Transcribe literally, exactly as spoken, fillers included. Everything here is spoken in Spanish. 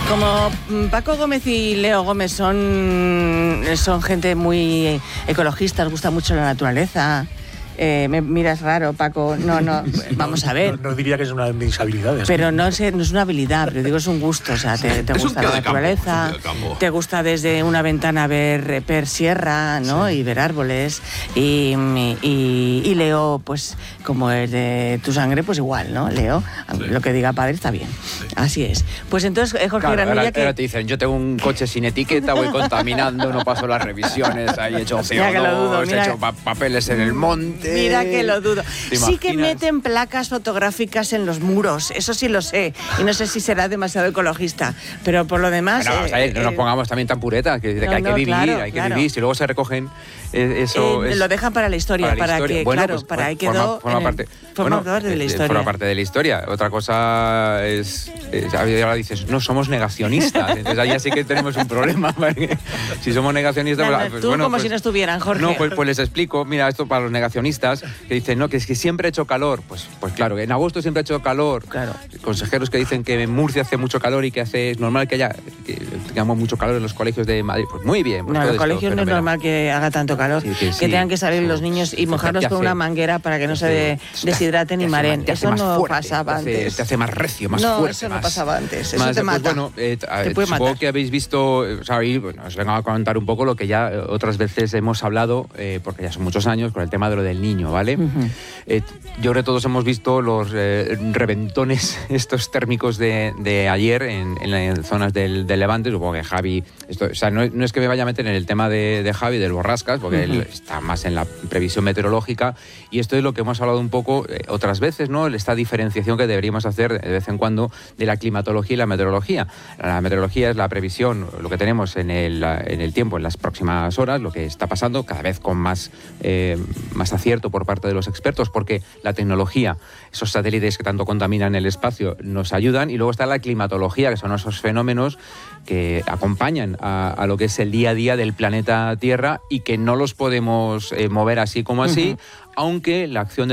Como Paco Gómez y Leo Gómez son, son gente muy ecologista, les gusta mucho la naturaleza. Eh, me miras raro, Paco. No, no, vamos a ver. No, no diría que es una de mis habilidades. Pero no es, no es una habilidad, pero digo, es un gusto. O sea, te, te gusta la naturaleza, campo, te gusta desde una ventana ver, ver sierra, ¿no? Sí. Y ver árboles. Y, y, y Leo, pues, como es de tu sangre, pues igual, ¿no? Leo, sí. Lo que diga padre está bien. Sí. Así es. Pues entonces, Jorge claro, Granilla... Ahora, que... ahora te dicen, yo tengo un coche sin etiqueta, voy contaminando, no paso las revisiones, ahí he hecho C O dos, he hecho pa papeles en el monte... Mira que lo dudo. Sí que meten placas fotográficas en los muros, eso sí lo sé. Y no sé si será demasiado ecologista, pero por lo demás... Bueno, eh, a ver, no nos pongamos también tan puretas, que, no, que hay no, que vivir, claro, hay que claro. vivir. Si luego se recogen eh, eso... Eh, es, lo dejan para la historia, para, la para historia. que, bueno, claro, pues, para ahí forma, quedó... Forma, parte, forma bueno, parte de la historia. Forma parte de la historia. Otra cosa es... es ahora dices, no, somos negacionistas. Entonces ahí sí que tenemos un problema. Si somos negacionistas... No, no, pues, tú bueno, como pues, si no estuvieran, Jorge. No, pues, pues les explico. Mira, esto para los negacionistas, que dicen, no, que es que siempre ha hecho calor. Pues, pues claro, en agosto siempre ha hecho calor. Claro. Consejeros que dicen que en Murcia hace mucho calor y que hace, es normal que haya que tengamos mucho calor en los colegios de Madrid. Pues muy bien. Pues no, en los colegios no es normal que haga tanto calor, sí, que, sí, que tengan que salir sí, los niños y mojarlos con una manguera para que no se de, deshidraten y mareen. Eso no fuerte, pasaba te hace, antes. Te hace más recio, más no, fuerte. Eso no más, pasaba antes. Eso más, te mata. Pues bueno, eh, te puede supongo matar. que habéis visto, o sea, ahí, bueno, os vengo a contar un poco lo que ya otras veces hemos hablado, eh, porque ya son muchos años, con el tema de lo del niño, ¿vale? Uh-huh. eh, yo creo que todos hemos visto los eh, reventones estos térmicos de, de ayer en, en las zonas del, del Levante. Supongo que Javi, esto, o sea, no, no es que me vaya a meter en el tema de, de Javi, del Borrascas, porque uh-huh. él está más en la previsión meteorológica, y esto es lo que hemos hablado un poco eh, otras veces, ¿no? Esta diferenciación que deberíamos hacer de vez en cuando de la climatología y la meteorología. La meteorología es la previsión, lo que tenemos en el, en el tiempo, en las próximas horas, lo que está pasando, cada vez con más, eh, más acierto por parte de los expertos, porque la tecnología, esos satélites que tanto contaminan el espacio, nos ayudan, y luego está la climatología, que son esos fenómenos que acompañan a, a lo que es el día a día del planeta Tierra y que no los podemos eh, mover así como así, uh-huh. aunque la acción de